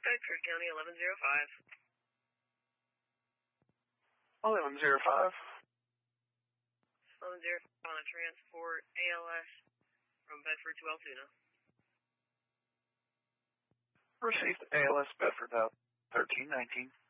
Bedford County 1105. 1105. 1105 on a transport ALS from Bedford to Altoona. Received ALS Bedford out 1319.